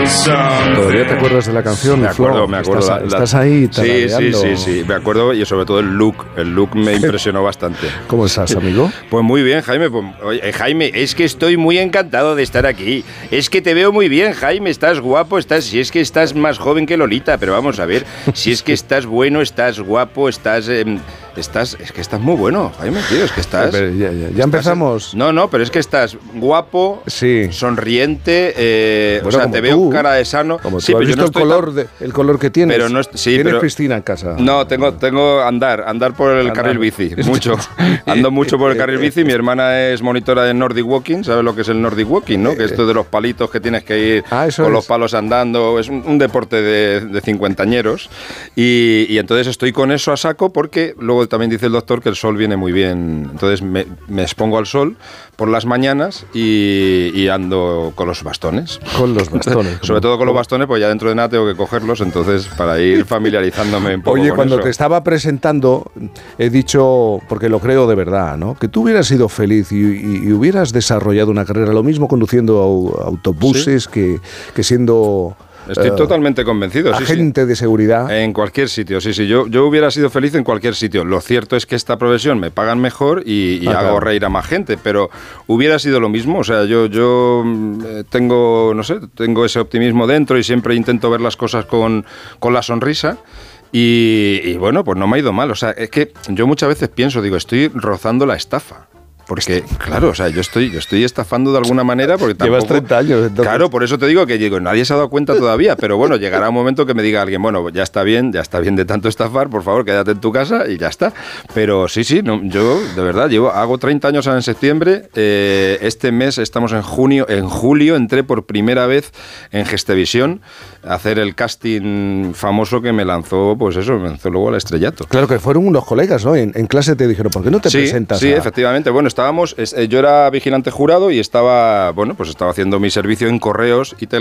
¿Todavía te acuerdas de la canción? Me acuerdo. Estás ahí tarareando. Sí, me acuerdo, y sobre todo el look me impresionó bastante. ¿Cómo estás, amigo? Pues muy bien, Jaime. Pues, oye, Jaime, es que estoy muy encantado de estar aquí. Es que te veo muy bien, Jaime, estás guapo, si es que estás más joven que Lolita, pero vamos a ver, si es que estás bueno, estás guapo, es que estás muy bueno, Jaime, tío, es que estás... ¿Ya empezamos? No, pero es que estás guapo, sí, sonriente, bueno, o sea, te veo cara de sano. Como sí, tú has pero visto el color que tienes. Pero no, sí, ¿Tienes pero, piscina en casa? No, tengo andar por el carril bici, mucho. Ando mucho por el carril bici. Mi hermana es monitora de Nordic Walking, ¿sabes lo que es el Nordic Walking, no? Que esto de los palitos que tienes que ir con los palos andando, es un deporte de cincuentañeros. Y entonces estoy con eso a saco porque luego también dice el doctor que el sol viene muy bien. Entonces me expongo al sol por las mañanas y ando con los bastones. Con los bastones. Sobre todo con los bastones, pues ya dentro de nada tengo que cogerlos, entonces para ir familiarizándome un poco. Oye, con cuando eso. Te estaba presentando, he dicho, porque lo creo de verdad, ¿no? Que tú hubieras sido feliz y hubieras desarrollado una carrera, lo mismo conduciendo autobuses, ¿sí? que siendo... Estoy totalmente convencido. Agente de seguridad. En cualquier sitio, sí. Yo hubiera sido feliz en cualquier sitio. Lo cierto es que esta profesión me pagan mejor y hago reír a más gente, pero hubiera sido lo mismo. O sea, yo tengo, no sé, tengo ese optimismo dentro y siempre intento ver las cosas con la sonrisa. Y bueno, pues no me ha ido mal. O sea, es que yo muchas veces pienso, digo, estoy rozando la estafa. Porque, claro, o sea, yo estoy estafando de alguna manera porque tampoco... Llevas 30 años, entonces. Claro, por eso te digo que nadie se ha dado cuenta todavía, pero bueno, llegará un momento que me diga alguien, bueno, ya está bien de tanto estafar, por favor, quédate en tu casa y ya está. Pero sí, no, yo, de verdad, hago 30 años en septiembre, este mes estamos en junio, en julio entré por primera vez en Gestevisión a hacer el casting famoso que me lanzó, pues eso, me lanzó luego al estrellato. Claro, que fueron unos colegas, ¿no? En clase te dijeron, ¿por qué no te presentas? Sí, efectivamente, bueno, yo era vigilante jurado y estaba haciendo mi servicio en correos y